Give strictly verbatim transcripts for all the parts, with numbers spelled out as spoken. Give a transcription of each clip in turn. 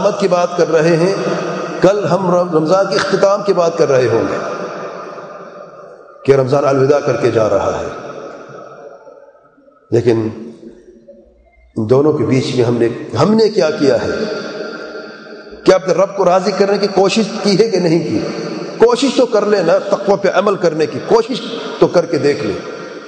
علامت کی بات کر رہے ہیں، کل ہم رمضان کے اختتام کی بات کر رہے ہوں گے کہ رمضان الوداع کر کے جا رہا ہے، لیکن ان دونوں کے بیچ میں ہم نے ہم نے کیا کیا ہے؟ کیا اپنے رب کو راضی کرنے کی کوشش کی ہے کہ نہیں کی؟ کوشش تو کر لے نا، تقوی پہ عمل کرنے کی کوشش تو کر کے دیکھ لے۔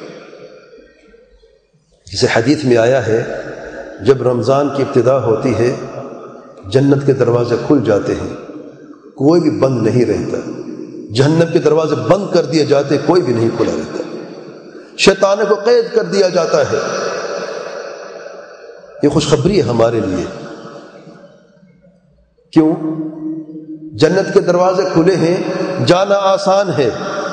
جسے حدیث میں آیا ہے جب رمضان کی ابتدا ہوتی ہے جنت کے دروازے کھل جاتے ہیں، کوئی بھی بند نہیں رہتا، جہنم کے دروازے بند کر دیے جاتے، کوئی بھی نہیں کھلا رہتا، شیطان کو قید کر دیا جاتا ہے۔ یہ خوشخبری ہے ہمارے لیے۔ کیوں؟ جنت کے دروازے کھلے ہیں، جانا آسان ہے،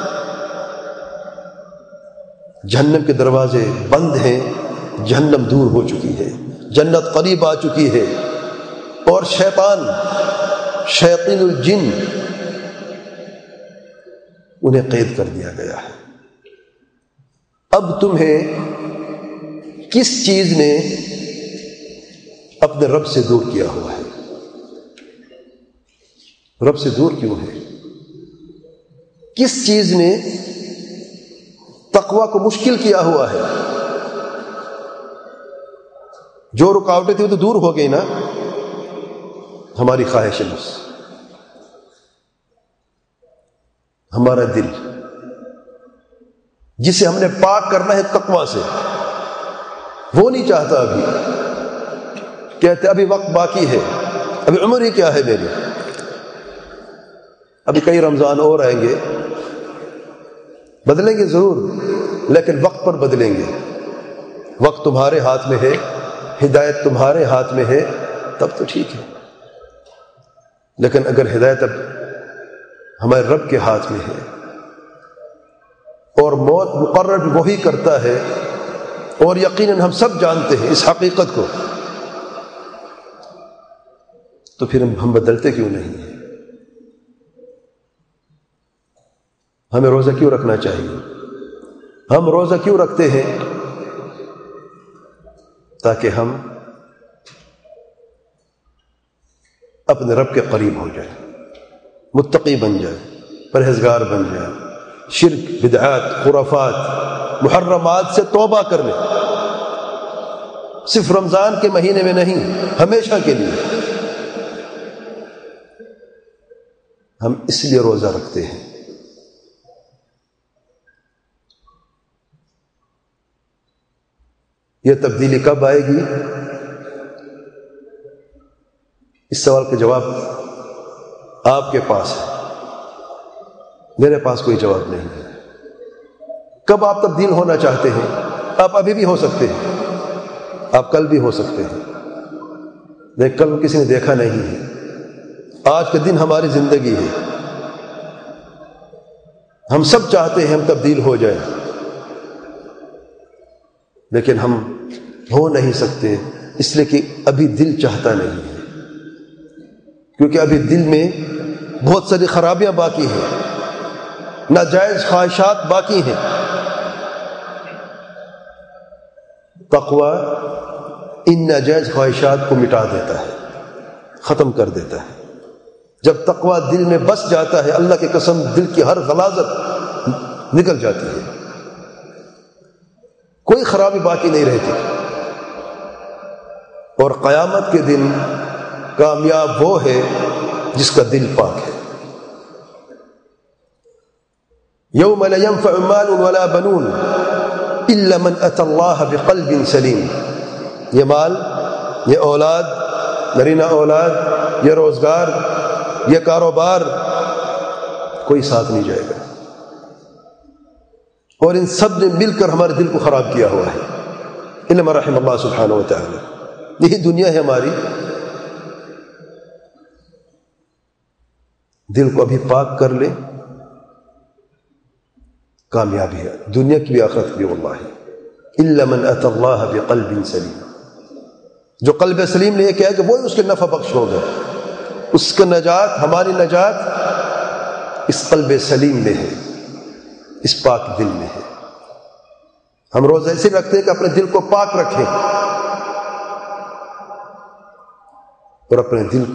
جہنم کے دروازے بند ہیں، جہنم دور ہو چکی ہے، جنت قریب آ چکی ہے، اور شیطان شیاطین الجن انہیں قید کر دیا گیا ہے۔ اب تمہیں کس چیز نے اپنے رب سے دور کیا ہوا ہے؟ رب سے دور کیوں ہے؟ کس چیز نے تقوی کو مشکل کیا ہوا ہے؟ جو رکاوٹیں تھیں وہ تو دور ہو گئی نا، ہماری خواہش نفس، ہمارا دل جسے ہم نے پاک کرنا ہے تقوی سے، وہ نہیں چاہتا، ابھی کہتے ابھی وقت باقی ہے، ابھی عمر ہی کیا ہے میری، ابھی کئی رمضان اور آئیں گے، بدلیں گے ضرور لیکن وقت پر بدلیں گے، وقت تمہارے ہاتھ میں ہے، ہدایت تمہارے ہاتھ میں ہے، تب تو ٹھیک ہے، لیکن اگر ہدایت اب ہمارے رب کے ہاتھ میں ہے اور موت مقرر وہی کرتا ہے، اور یقیناً ہم سب جانتے ہیں اس حقیقت کو، تو پھر ہم بدلتے کیوں نہیں ہیں؟ ہمیں روزہ کیوں رکھنا چاہیے؟ ہم روزہ کیوں رکھتے ہیں؟ تاکہ ہم اپنے رب کے قریب ہو جائیں، متقی بن جائیں، پرہیزگار بن جائیں، شرک، بدعات، خرافات، محرمات سے توبہ کر لیں، صرف رمضان کے مہینے میں نہیں، ہمیشہ کے لیے۔ ہم اس لیے روزہ رکھتے ہیں۔ یہ تبدیلی کب آئے گی؟ اس سوال کا جواب آپ کے پاس ہے، میرے پاس کوئی جواب نہیں ہے۔ کب آپ تبدیل ہونا چاہتے ہیں؟ آپ ابھی بھی ہو سکتے ہیں، آپ کل بھی ہو سکتے ہیں، لیکن کل کسی نے دیکھا نہیں ہے۔ آج کا دن ہماری زندگی ہے، ہم سب چاہتے ہیں ہم تبدیل ہو جائیں، لیکن ہم ہو نہیں سکتے، اس لیے کہ ابھی دل چاہتا نہیں ہے، کیونکہ ابھی دل میں بہت ساری خرابیاں باقی ہیں، ناجائز خواہشات باقی ہیں۔ تقوی ان ناجائز خواہشات کو مٹا دیتا ہے، ختم کر دیتا ہے۔ جب تقوی دل میں بس جاتا ہے، اللہ کی قسم دل کی ہر غلاظت نکل جاتی ہے، کوئی خرابی باقی نہیں رہتی، اور قیامت کے دن کامیاب وہ ہے جس کا دل پاک ہے۔ یوم لا ينفع مال ولا بنون الا من اتى الله بقلب سلیم۔ یہ مال، یہ اولاد، نرینہ اولاد، یہ روزگار، یہ کاروبار، کوئی ساتھ نہیں جائے گا، اور ان سب نے مل کر ہمارے دل کو خراب کیا ہوا ہے، الا من رحم اللہ سبحانہ و تعالی۔ یہی دنیا ہے ہماری، دل کو ابھی پاک کر لے، کامیابی ہے دنیا کی بھی آخرت کی بھی، واللہ الا من اتى اللہ بقلب سلیم۔ جو قلب سلیم نے یہ کہا کہ وہی اس کے نفع بخش ہوگا، اس کا نجات، ہماری نجات اس قلب سلیم میں ہے، اس پاک دل میں ہے۔ ہم روزہ ایسے رکھتے ہیں کہ اپنے دل کو پاک رکھیں اور اپنے دل